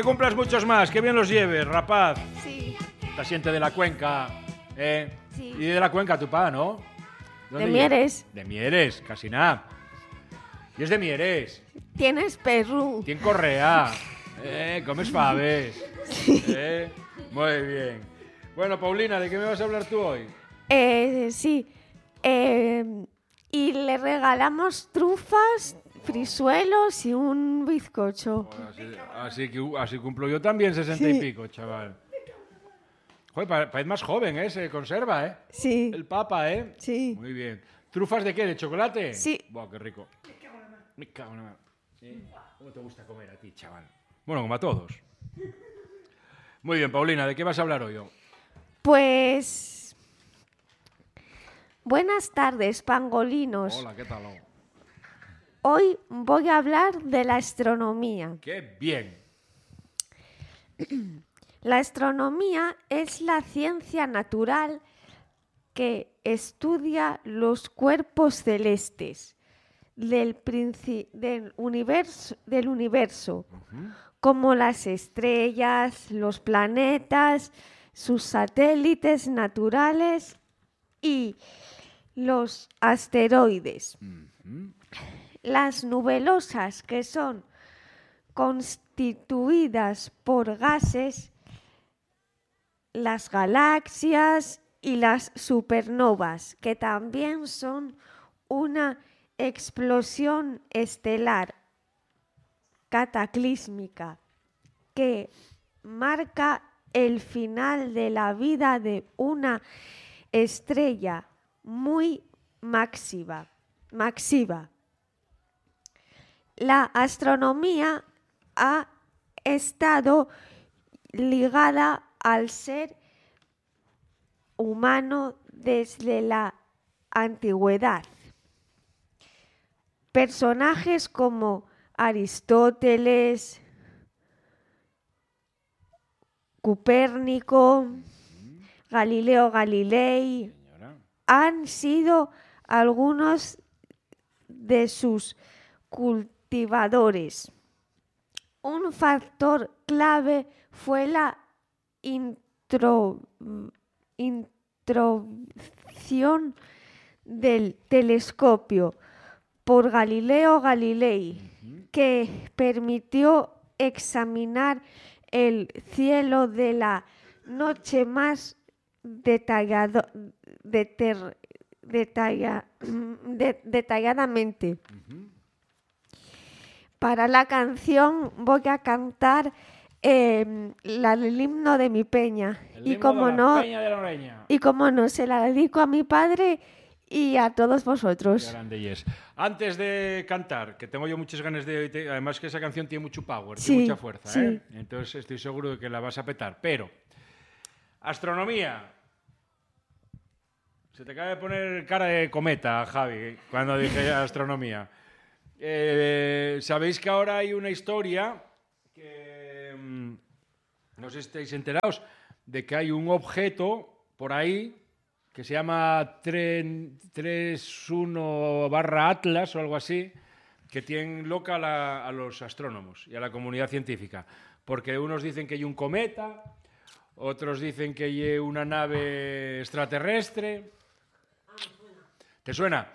que cumplas muchos más, que bien los lleves, rapaz. Sí. Te siente de la Cuenca, ¿eh? Sí. Y de la Cuenca tu pa, ¿no? De Mieres. De Mieres, casi nada. Y es de Mieres. Tienes Perú. Tien Correa. Comes faves. Sí. Muy bien. Bueno, Paulina, ¿de qué me vas a hablar tú hoy? Sí. Y le regalamos trufas, frisuelos y un bizcocho. Así cumplo yo también 60 y Sí. pico, chaval. Joder, parece más joven, ¿eh? Se conserva, ¿eh? Sí. El papa, ¿eh? Sí. Muy bien. ¿Trufas de qué? ¿De chocolate? Sí. Buah, qué rico. Me cago en la mano. ¿Sí? ¿Cómo te gusta comer a ti, chaval? Bueno, como a todos. Muy bien, Paulina, ¿de qué vas a hablar hoy? Pues... Buenas tardes, pangolinos. Hola, ¿qué tal? Hoy voy a hablar de la astronomía. ¡Qué bien! La astronomía es la ciencia natural que estudia los cuerpos celestes del universo, como las estrellas, los planetas, sus satélites naturales y los asteroides. Las nubulosas, que son constituidas por gases, las galaxias y las supernovas, que también son una explosión estelar cataclísmica que marca el final de la vida de una estrella muy masiva. La astronomía ha estado ligada al ser humano desde la antigüedad. Personajes como Aristóteles, Copérnico, Galileo Galilei han sido algunos de sus cultivadores. Un factor clave fue la introducción del telescopio por Galileo Galilei, que permitió examinar el cielo de la noche más detalladamente. Para la canción voy a cantar el himno de mi peña. Y como no, se la dedico a mi padre y a todos vosotros. Qué grande y es. Antes de cantar, que tengo yo muchas ganas de... Además que esa canción tiene mucho power, tiene mucha fuerza, sí. ¿eh? Entonces estoy seguro de que la vas a petar. Pero, astronomía. Se te acaba de poner cara de cometa, Javi, cuando dije astronomía. Sabéis que ahora hay una historia que... no sé si estáis enterados de que hay un objeto por ahí que se llama 31/Atlas o algo así, que tiene loca a los astrónomos y a la comunidad científica. Porque unos dicen que hay un cometa, otros dicen que hay una nave extraterrestre. ¿Te suena?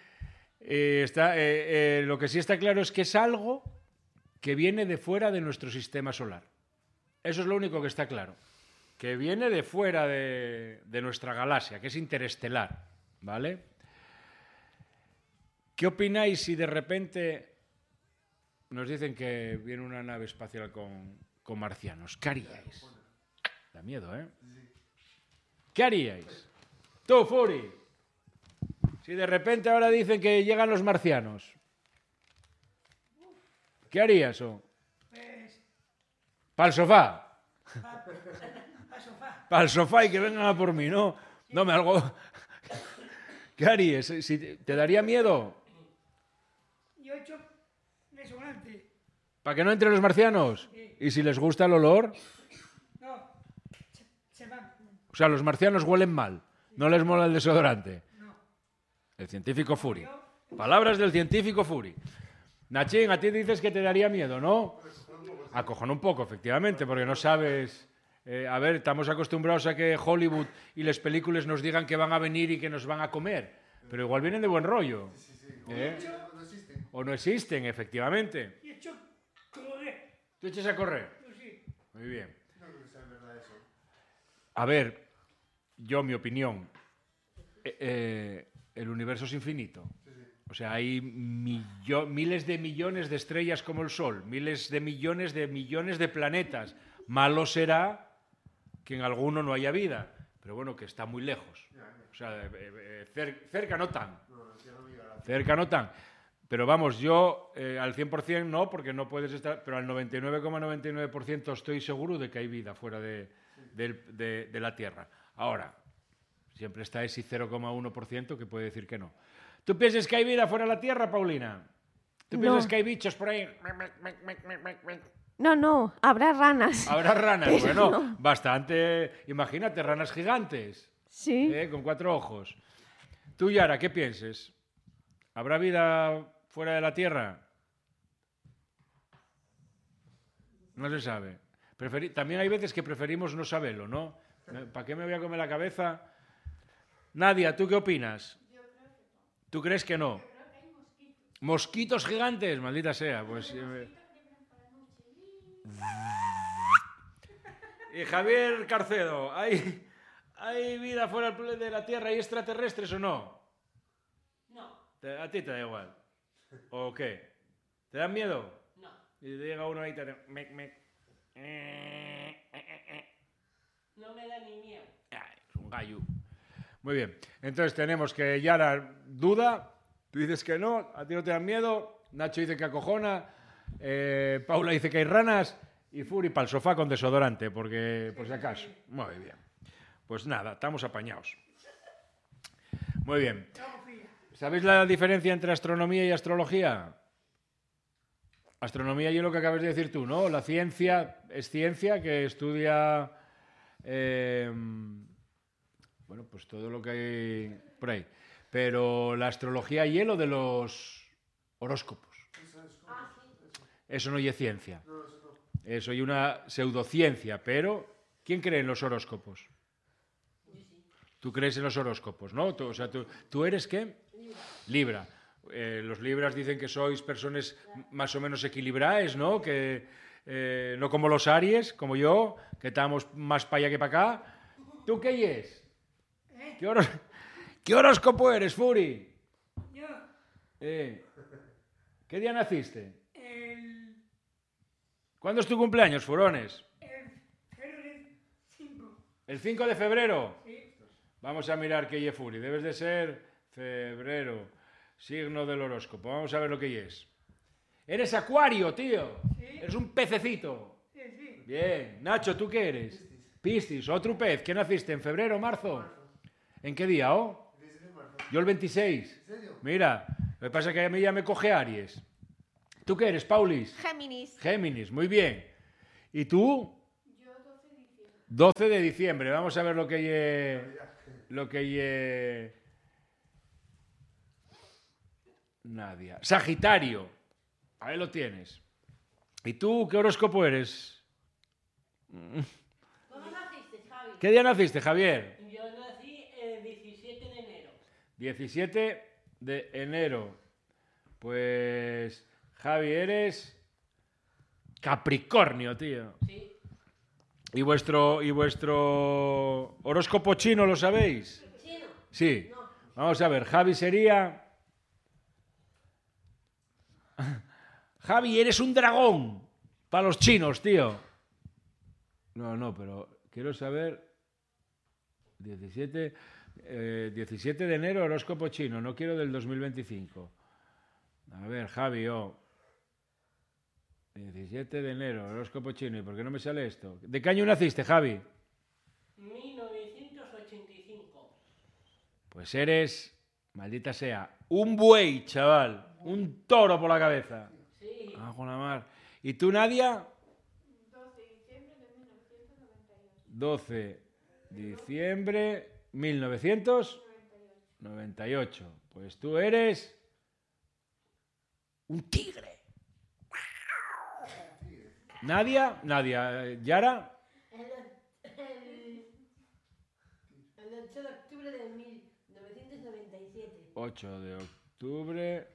Lo que sí está claro es que es algo que viene de fuera de nuestro sistema solar. Eso es lo único que está claro. Que viene de fuera de nuestra galaxia, que es interestelar, ¿vale? ¿Qué opináis si de repente nos dicen que viene una nave espacial con marcianos? ¿Qué haríais? Da miedo, ¿eh? ¿Qué haríais? Tú, Furi. Si de repente ahora dicen que llegan los marcianos, ¿qué harías? ¿Para el sofá? Para el sofá y que vengan a por mí, ¿no? No, algo... ¿Qué harías? ¿Te daría miedo? Yo he hecho resonante. ¿Para que no entren los marcianos? Sí. ¿Y si les gusta el olor? No, se van. O sea, los marcianos huelen mal. ¿No les mola el desodorante? No. El científico Furi. Palabras del científico Furi. Nachín, a ti dices que te daría miedo, ¿no? Acojona un poco, efectivamente, porque no sabes... a ver, estamos acostumbrados a que Hollywood y las películas nos digan que van a venir y que nos van a comer, pero igual vienen de buen rollo. O no existen, efectivamente. Y hecho correr. ¿Tú echas a correr? Pues sí. Muy bien. A ver, yo, mi opinión, el universo es infinito. O sea, hay miles de millones de estrellas como el Sol, miles de millones de planetas. Malo será que en alguno no haya vida, pero bueno, que está muy lejos. O sea, cerca no tan. Cerca no tan. Pero vamos, yo al 100% no, porque no puedes estar, pero al 99,99% estoy seguro de que hay vida fuera de la Tierra. Ahora, siempre está ese 0,1% que puede decir que no. ¿Tú piensas que hay vida fuera de la Tierra, Paulina? ¿Tú piensas que hay bichos por ahí? No, habrá ranas. Habrá ranas, Pero bueno, no. bastante. Imagínate, ranas gigantes, Sí. con 4 ojos. Tú, Yara, ¿qué piensas? ¿Habrá vida fuera de la Tierra? No se sabe. También hay veces que preferimos no saberlo, ¿no? ¿Para qué me voy a comer la cabeza? Nadia, ¿tú qué opinas? ¿Tú crees que no? Mosquitos gigantes, maldita sea. Pues, y Javier Carcedo, ¿hay vida fuera de la Tierra y extraterrestres o no? No, ¿A ti te da igual? ¿O qué? ¿Te dan miedo? no. Y te llega uno ahí y te... No me da ni miedo. Ay, es un gallo. Muy bien. Entonces tenemos que Yara duda, tú dices que no, a ti no te dan miedo, Nacho dice que acojona, Paula dice que hay ranas y Furi para el sofá con desodorante, porque por si acaso. Muy bien. Pues nada, estamos apañados. Muy bien. ¿Sabéis la diferencia entre astronomía y astrología? Astronomía y lo que acabas de decir tú, ¿no? La ciencia es ciencia que estudia... bueno, pues todo lo que hay por ahí. Pero la astrología y lo de los horóscopos. Eso no es ciencia. Eso es una pseudociencia, pero ¿quién cree en los horóscopos? Tú crees en los horóscopos, ¿no? O sea, ¿tú eres qué? Libra. Los libras dicen que sois personas más o menos equilibradas, ¿no? Que no como los Aries, como yo, que estamos más para allá que para acá. ¿Tú qué es? ¿Qué horóscopo eres, Furi? Yo, ¿Qué día naciste? el ¿Cuándo es tu cumpleaños, furones? febrero 5. ¿El 5 de febrero? Sí. Vamos a mirar qué es Furi. Debes de ser febrero, signo del horóscopo. Vamos a ver lo que es. Eres acuario, tío. Sí. Eres un pececito. Sí, sí. Bien. Nacho, ¿tú qué eres? Piscis, otro pez. ¿Qué naciste? ¿En febrero, marzo? ¿En qué día, oh? Yo el 26. Mira, lo que pasa es que a mí ya me coge Aries. ¿Tú qué eres, Paulis? Géminis. Géminis, muy bien. ¿Y tú? Yo 12 de diciembre. 12 de diciembre. Vamos a ver lo que hay. Nadia. Sagitario. Ahí lo tienes. ¿Y tú qué horóscopo eres? ¿Cómo naciste, Javi? ¿Qué día naciste, Javier? Yo nací el 17 de enero. 17 de enero. Pues, Javi, eres Capricornio, tío. Sí. ¿Y vuestro horóscopo chino lo sabéis? ¿Chino? Sí. No. Vamos a ver, Javi sería... Javi, eres un dragón. Para los chinos, tío. No, pero quiero saber... 17 de enero, horóscopo chino. No quiero del 2025. A ver, Javi, 17 de enero, horóscopo chino. ¿Y por qué no me sale esto? ¿De qué año naciste, Javi? 1985. Pues eres, maldita sea, un buey, chaval. Un toro por la cabeza. Sí. Ah, con la mar. ¿Y tú, Nadia? 12 de diciembre de 1998. 12 de diciembre 1998. Pues tú eres un tigre. Nadia. Yara. El 8 de octubre de 1997. 8 de octubre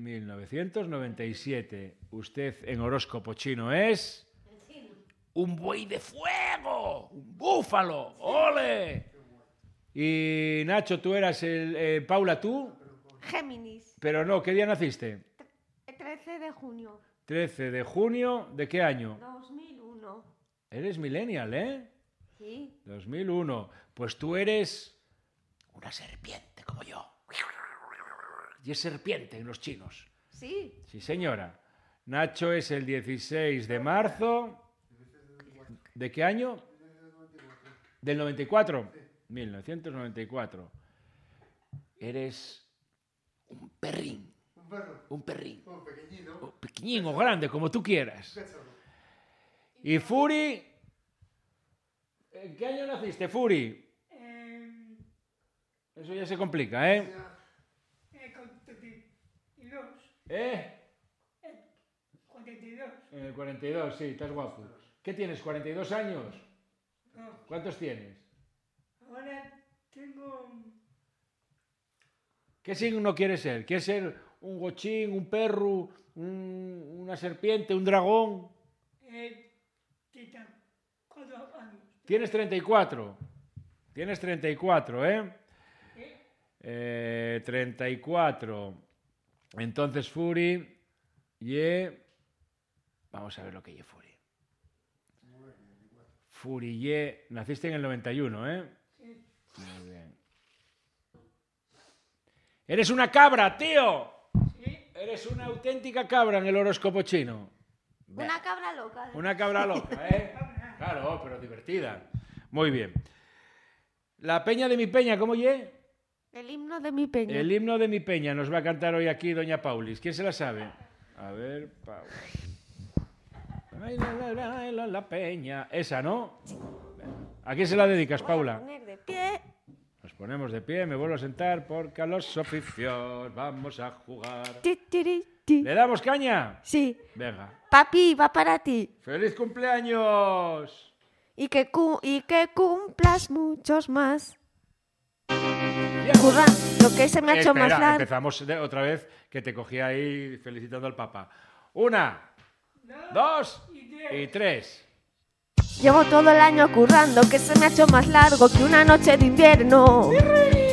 1997. Usted en horóscopo chino es... El chino. ¡Un buey de fuego! ¡Un búfalo! ¡Ole! Y Nacho, tú eras el... Paula, ¿tú? Géminis. Pero no, ¿qué día naciste? 13 de junio. 13 de junio, ¿de qué año? 2001. Eres millennial, ¿eh? Sí. 2001. Pues tú eres una serpiente como yo. Y es serpiente en los chinos. Sí. Sí, señora. Nacho es el 16 de marzo. ¿De qué año? ¿Del 94? 1994. Eres un perrín. Un perro. Un perrín. Un pequeñito. O pequeñín o grande, como tú quieras. Y Furi... ¿En qué año naciste, Furi? Eso ya se complica, ¿eh? Con 32. ¿Eh? 42. En el 42, sí, estás guapo. ¿Qué tienes, 42 años? No. ¿Cuántos tienes? Ahora tengo. ¿Qué signo quieres ser? ¿Quieres ser un gochín, un perro, una serpiente, un dragón? 34 años. Tienes 34. Tienes 34, ¿eh? 34. Entonces, Furi, vamos a ver lo que ye Furi. Furi, naciste en el 91, ¿eh? Sí. Muy bien. ¡Eres una cabra, tío! Sí. Eres una auténtica cabra en el horóscopo chino. Una cabra loca. Una cabra loca, ¿eh? Claro, pero divertida. Muy bien. La peña de mi peña, ¿cómo ye? El himno de mi peña. El himno de mi peña nos va a cantar hoy aquí doña Paulis. ¿Quién se la sabe? A ver, Paula. Ay, la peña. Esa, ¿no? ¿A quién se la dedicas, Paula? Poner de pie. Nos ponemos de pie, me vuelvo a sentar porque a los oficios vamos a jugar. Ti, tiri, ti. ¿Le damos caña? Sí. Venga. Papi, va para ti. ¡Feliz cumpleaños! Y que cumplas muchos más. Curra, lo que se me ha hecho más Espera, largo. empezamos otra vez, que te cogí ahí felicitando al Papa. 1, 2 y 3. Llevo todo el año currando, que se me ha hecho más largo que una noche de invierno.